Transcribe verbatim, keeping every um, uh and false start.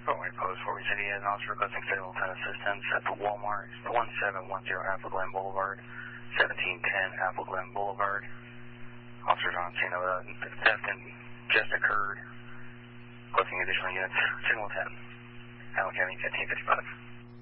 Fort Wayne Post, Fort Wayne City has an officer requesting federal ten assistance at the Walmart, one seven one zero Apple Glen Boulevard, seventeen ten Apple Glen Boulevard. Officers on scene of a theft and just occurred. Requesting additional units, signal ten. Allen County fifteen fifty-five.